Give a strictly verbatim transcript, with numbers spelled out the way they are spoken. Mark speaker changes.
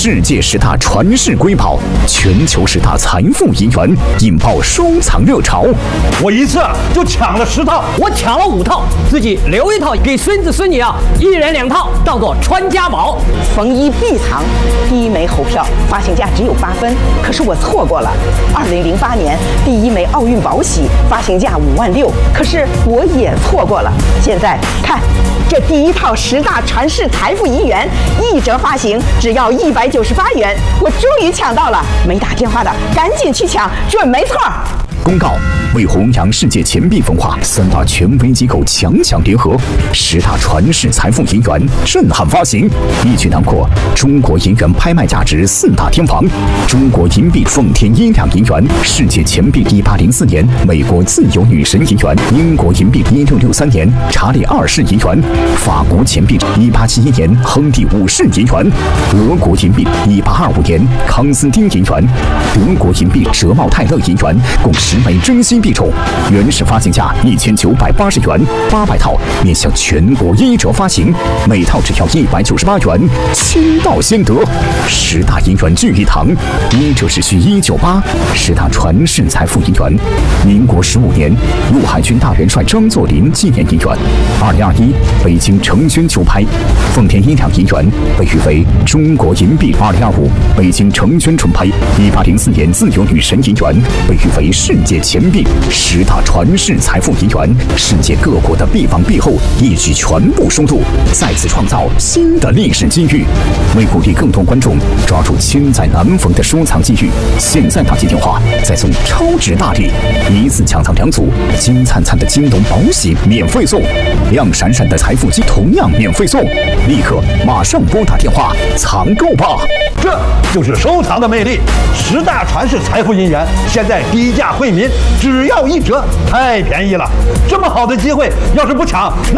Speaker 1: 世界十大传世瑰宝，全球十大财富银元，引爆收藏热潮。
Speaker 2: 我一次就抢了十套，
Speaker 3: 我抢了五套，自己留一套给孙子孙女啊，一人两套，当做传家宝。
Speaker 4: 逢一必藏，第一枚猴票发行价只有八分，可是我错过了。二零零八年第一枚奥运宝玺发行价五万六，可是我也错过了。现在看。这第一套十大传世财富银元一折发行只要一百九十八元，我终于抢到了！没打电话的赶紧去抢，准没错。
Speaker 1: 公告：为弘扬世界钱币文化，三大权威机构强强联合，十大传世财富银元震撼发行，一举囊括中国银元拍卖价值四大天王：中国银币奉天一两银元，世界钱币一八零四年美国自由女神银元，英国银币一六六三年查理二世银元，法国钱币一八七一年亨利五世银元，俄国银币一八二五年康斯丁银元，德国银币舍茂泰勒银元，共十枚真心币种，原始发行价一千九百八十元，八百套面向全国一折发行，每套只要一百九十八元，先到先得。十大银元聚一堂，一折只需一九八。十大传世财富银元，民国十五年陆海军大元帅张作霖纪念银元。二零二一北京成宣球拍奉天一两银元被誉为中国银币。二零二五北京成宣纯拍一八零四年自由女神银元被誉为世界钱币。十大传世财富银元，世界各国的币王币后一举全部收录，再次创造新的历史机遇。为鼓励更多观众抓住千载难逢的收藏机遇，现在打进电话再送超值大礼，一次抢到两组金灿灿的金龙宝玺免费送，亮闪闪的财富机同样免费送，立刻马上拨打电话藏购吧！
Speaker 2: 这就是收藏的魅力。十大传世财富银元现在低价惠民，只要一折，太便宜了。这么好的机会，要是不抢，